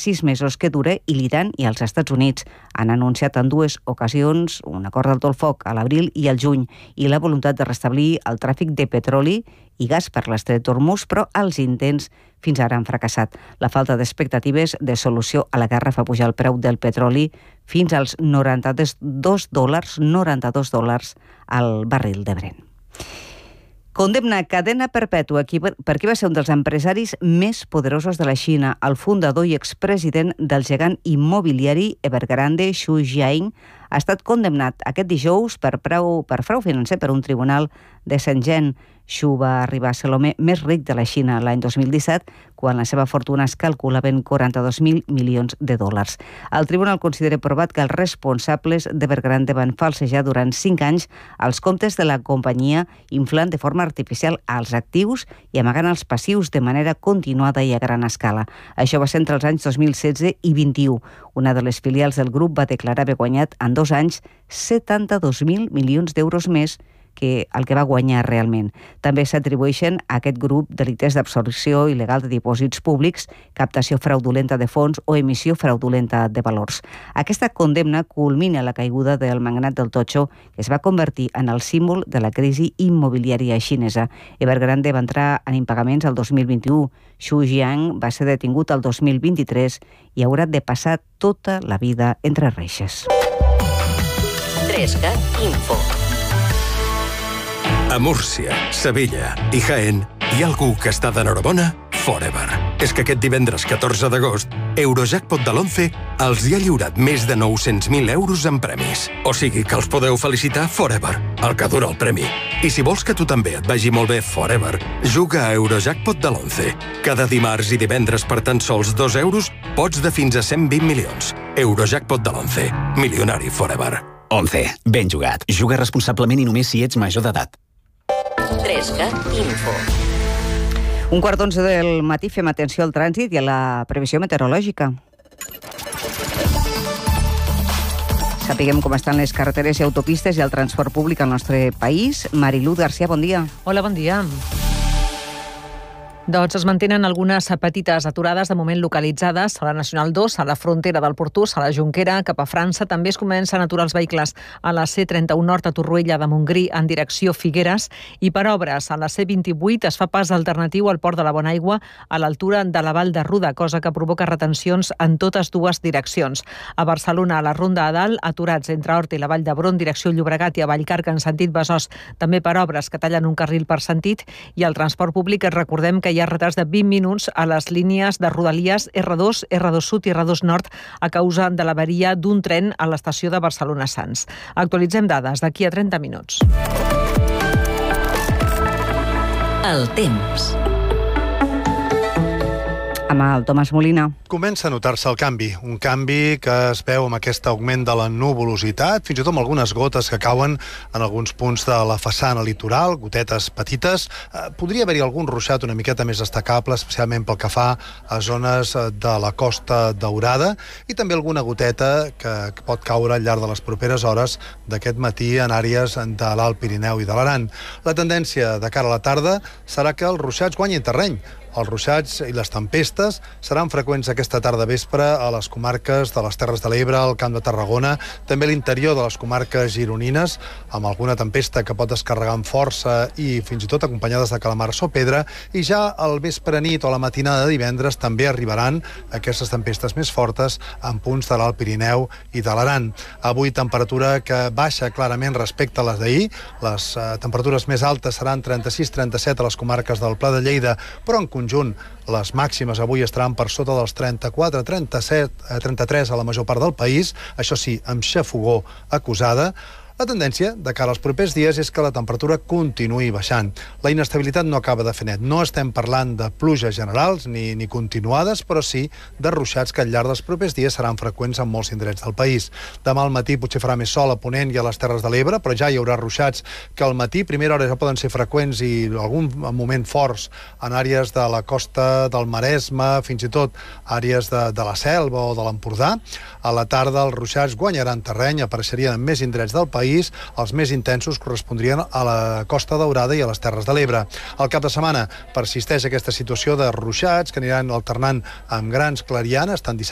6 mesos que dura i l'Iran i els Estats Units han anunciat en 2 ocasions un acord d'alto el foc a l'abril i al juny i la voluntat de restablir el tràfic de petroli i gas per l'estret d'Hormuz, però els intents fins ara han fracassat. La falta d'expectatives de solució a la guerra fa pujar el preu del petroli fins als $92 al barril de Brent. Condemna a cadena perpètua per qui va ser un dels empresaris més poderosos de la Xina. El fundador i expresident del gegant immobiliari Evergrande, Xu Jiang, ha estat condemnat aquest dijous per frau financer per un tribunal de Shenzhen. Xu va arribar a ser l'home més ric de la Xina l'any 2017, quan la seva fortuna es calculava en $42.000 milions. El tribunal considera provat que els responsables d'Evergrande van falsejar durant 5 anys els comptes de la companyia, inflant de forma artificial els actius i amagant els passius de manera continuada i a gran escala. Això va ser entre els anys 2016 i 2021. Una de les filials del grup va declarar haver guanyat en 2 anys $72.000 milions més que el que va guanyar realment. També s'atribueixen a aquest grup delictes d'absorció il·legal de dipòsits públics, captació fraudulenta de fons o emissió fraudulenta de valors. Aquesta condemna culmina la caiguda del magnat del totxo, que es va convertir en el símbol de la crisi immobiliària xinesa. Evergrande va entrar en impagaments el 2021. Xu Jiang va ser detingut el 2023 i haurà de passar tota la vida entre reixes. 3K Info. A Múrcia, Sevilla i Jaén hi ha algú que està d'enhorabona forever. És que aquest divendres 14 d'agost, Eurojackpot de l'11 els hi ha lliurat més de 900.000 euros en premis. O sigui que els podeu felicitar forever, el que dura el premi. I si vols que tu també et vagi molt bé forever, juga a Eurojackpot de l'11. Cada dimarts i divendres per tan sols 2 euros pots de fins a 120 milions. Eurojackpot de l'11. Milionari forever. 11. Ben jugat. Juga responsablement i només si ets major d'edat. 3K Info. 11:15 del matí fem atenció al trànsit i a la previsió meteorològica. Sapiguem com estan les carreteres i autopistes i el transport públic al nostre país. Mariluz García, bon dia. Hola, bon dia. Doncs es mantenen algunes petites aturades de moment localitzades a la Nacional 2, a la frontera del Portús, a la Jonquera, cap a França. També es comencen a aturar els vehicles a la C31 Nord a Torroella de Montgrí en direcció Figueres i per obres a la C28 es fa pas alternatiu al Port de la Bonaigua a l'altura de la Vall de Ruda, cosa que provoca retencions en totes dues direccions. A Barcelona, a la Ronda a Dalt, aturats entre Hort i la Vall d'Hebron, direcció Llobregat, i a Vallcarca en sentit Besòs, també per obres que tallen un carril per sentit, i al transport públic recordem que hi ha retards de 20 minuts a les línies de Rodalies R2, R2 Sud i R2 Nord a causa de l'avaria d'un tren a l'estació de Barcelona Sants. Actualitzem dades d'aquí a 30 minuts. El temps. Amb el Tomàs Molina. Comença a notar-se el canvi, un canvi que es veu amb aquest augment de la nuvolositat, fins i tot amb algunes gotes que cauen en alguns punts de la façana litoral, gotetes petites. Podria haver-hi algun ruixat una miqueta més destacable, especialment pel que fa a zones de la Costa Daurada, i també alguna goteta que pot caure al llarg de les properes hores d'aquest matí en àrees de l'Alt Pirineu i de l'Aran. La tendència de cara a la tarda serà que els ruixats guanyin terreny. Els ruixats i les tempestes seran freqüents aquesta tarda vespre a les comarques de les Terres de l'Ebre, al Camp de Tarragona, també a l'interior de les comarques gironines, amb alguna tempesta que pot descarregar amb força i fins i tot acompanyades de calamars o pedra, i ja al vespre nit o a la matinada de divendres també arribaran aquestes tempestes més fortes en punts de l'Alt Pirineu i de l'Aran. Avui temperatura que baixa clarament respecte a les d'ahir. Les temperatures més altes seran 36-37 a les comarques del Pla de Lleida, però en conjunt les màximes avui estaran per sota dels 34-33 a la major part del país, això sí, amb xafogor acusada. La tendència de cara als propers dies és que la temperatura continuï baixant. La inestabilitat no acaba de fer net. No estem parlant de pluges generals ni continuades, però sí de ruixats que al llarg dels propers dies seran freqüents en molts indrets del país. Demà al matí potser farà més sol a Ponent i a les Terres de l'Ebre, però ja hi haurà ruixats que al matí, primera hora, ja poden ser freqüents i algun moment forts en àrees de la costa del Maresme, fins i tot àrees de la Selva o de l'Empordà. A la tarda els ruixats guanyaran terreny, apareixerien en més indrets del país. Els més intensos correspondrien a la Costa Daurada i a les Terres de l'Ebre. Al cap de setmana persisteix aquesta situació de ruixats que aniran alternant amb grans clarianes, tant dissabte